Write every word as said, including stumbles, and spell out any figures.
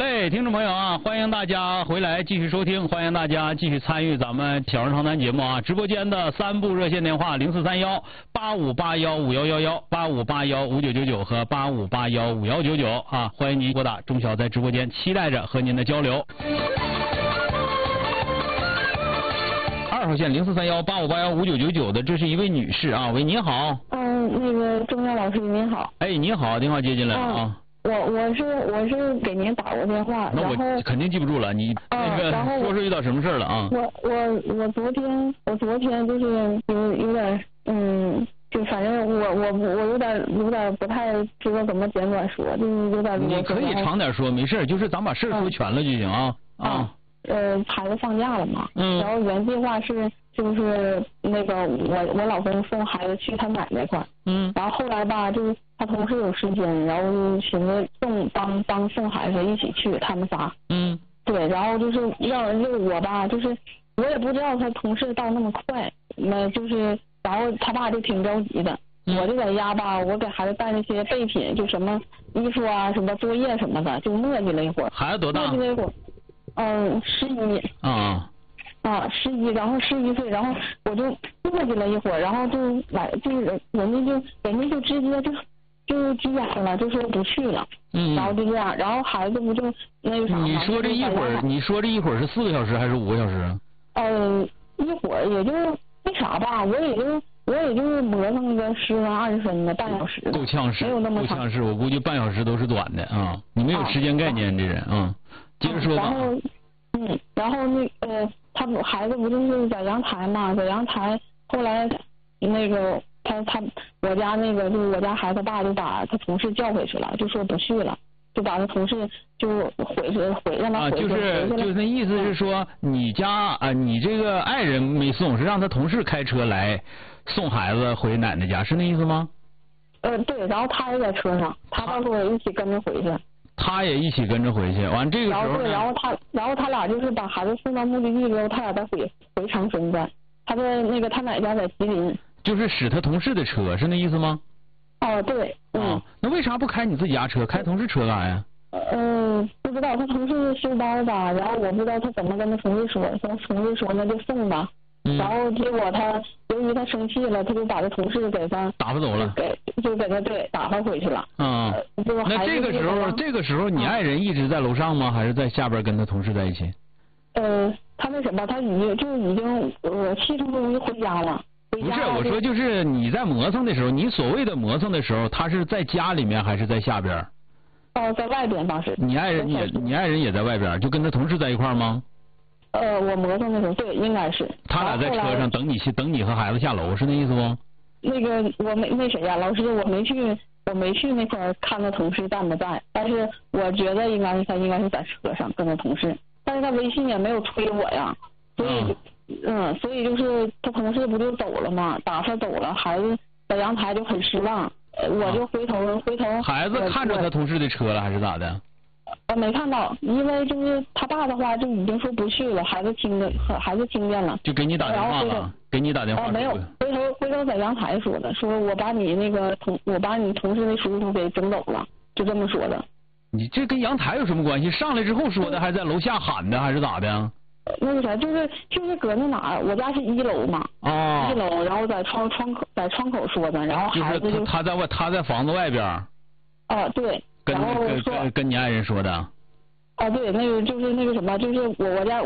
嘞，听众朋友啊，欢迎大家回来继续收听，欢迎大家继续参与咱们小人长谈节目啊。直播间的三部热线电话零四三幺八五八幺五幺幺幺、八五八幺五九九九和八五八幺五幺九九啊，欢迎您拨打。钟晓在直播间期待着和您的交流。二号线零四三幺八五八幺五九九九的，这是一位女士啊，喂，你好。 嗯，那个钟晓老师您好。 哎，你好，电话接进来了啊。 我我是我是给您打过电话， 那我肯定记不住了，你那个说说遇到什么事了啊？ 我我我昨天我昨天就是有有点嗯，就反正我我我有点有点不太知道怎么简短说，就是有点。 你可以长点说，没事，就是咱把事说全了就行啊啊。呃，孩子放假了嘛，嗯，然后原计划是就是那个我我老公送孩子去他奶奶那块儿，嗯，然后后来吧，就是他同事有时间，然后就寻思送帮帮送孩子一起去，他们仨，嗯，对，然后就是让就我吧，就是我也不知道他同事到那么快，那就是然后他爸就挺着急的，嗯、我就在家吧，我给孩子带那些备品，就什么衣服啊、什么作业什么的，就磨叽了一会儿。 孩子多大？ 磨叽了一会儿。嗯，十一啊啊，十一，然后十一岁，然后我就磨叽了一会儿，然后就来，就是人家就人家就直接就就急眼了，就说不去了，嗯，然后就这样，然后孩子不就那个啥吗？ 你说这一会儿，你说这一会儿是四个小时还是五个小时啊？ 呃，一会儿也就那啥吧，我也就我也就磨蹭个十分二十分的半小时， 够呛是， 没有那么长， 够呛是，我估计半小时都是短的啊，你没有时间概念，这人啊。接着说吧。 然后，嗯，然后那呃，他不孩子不就是在阳台嘛，在阳台，后来那个他他我家那个就是我家孩子爸就把他同事叫回去了，就说不去了，就把他同事就回去回让他回去。 啊，就是就是那意思是说你家啊，你这个爱人没送，是让他同事开车来送孩子回奶奶家，是那意思吗？ 呃，对，然后他也在车上，他到时候也一起跟着回去。 他也一起跟着回去，完这个时候呢，然后他，然后他俩就是把孩子送到目的地之后，他俩再回回长春的。他在那个他奶家在吉林。 就是使他同事的车，是那意思吗？ 哦，对，嗯。 啊，那为啥不开你自己家车，开同事车干啥呀？ 嗯，不知道，他同事收包吧，然后我不知道他怎么跟他同事说，跟同事说那就送吧。嗯、然后结果他由于他生气了，他就把他同事给他打发走了， 给就给他对打发回去了。 嗯，呃、那这个时候这个时候你爱人一直在楼上吗？还是在下边跟他同事在一起？ 呃，他那什么，他已经就已经呃气冲冲就回家了。回家不是，我说就是你在磨蹭的时候，你所谓的磨蹭的时候，他是在家里面还是在下边？ 哦、呃，在外边当时。 你爱人也你爱人也在外边，就跟他同事在一块吗？ 呃，我磨蹭的时候，对，应该是。 他俩在车上等你等你和孩子下楼，是那意思不？ 那个我没那谁呀、啊，老师，我没去，我没去那块儿看他同事在不在，但是我觉得应该是他应该是在车上跟他同事，但是他微信也没有催我呀，所以嗯，嗯，所以就是他同事不就走了吗？打发走了，孩子在阳台就很失望，我就回头、啊、回头。 孩子看着他同事的车了还是咋的？ 呃，没看到，因为就是他爸的话就已经说不去了，孩子听的，孩子听见了， 就给你打电话了，给你打电话。 哦，没有，回头回头在阳台说的，说我把你那个同，我把你同事的叔叔给整走了，就这么说的。 你这跟阳台有什么关系？上来之后说的，还在楼下喊的，还是咋的？ 那个啥，就是就是搁那哪儿，我家是一楼嘛， 啊、 哦，一楼，然后在窗窗口在窗口说的，然后孩子就、 就是、他, 他在外他在房子外边。 哦，对。 跟然后跟跟跟你爱人说的。 啊，对，那个就是那个什么，就是我我家